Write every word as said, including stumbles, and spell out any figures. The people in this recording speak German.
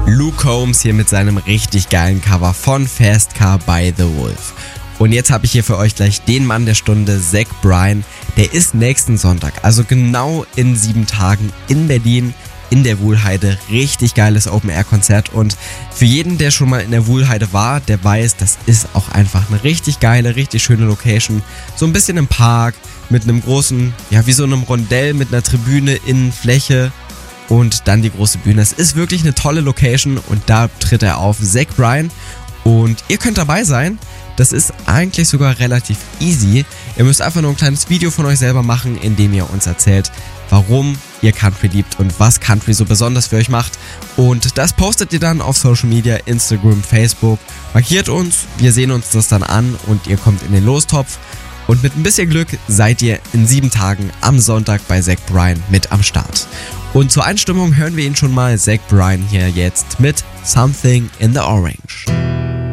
Luke Combs hier mit seinem richtig geilen Cover von Fast Car by The Wolf. Und jetzt habe ich hier für euch gleich den Mann der Stunde, Zach Bryan. Der ist nächsten Sonntag, also genau in sieben Tagen in Berlin in der Wuhlheide. Richtig geiles Open-Air-Konzert und für jeden, der schon mal in der Wuhlheide war, der weiß, das ist auch einfach eine richtig geile, richtig schöne Location. So ein bisschen im Park mit einem großen, ja wie so einem Rondell mit einer Tribüne in Fläche. Und dann die große Bühne. Es ist wirklich eine tolle Location und da tritt er auf, Zach Bryan. Und ihr könnt dabei sein. Das ist eigentlich sogar relativ easy. Ihr müsst einfach nur ein kleines Video von euch selber machen, in dem ihr uns erzählt, warum ihr Country liebt und was Country so besonders für euch macht. Und das postet ihr dann auf Social Media, Instagram, Facebook. Markiert uns, wir sehen uns das dann an und ihr kommt in den Lostopf. Und mit ein bisschen Glück seid ihr in sieben Tagen am Sonntag bei Zach Bryan mit am Start. Und zur Einstimmung hören wir ihn schon mal, Zach Bryan hier jetzt mit Something in the Orange.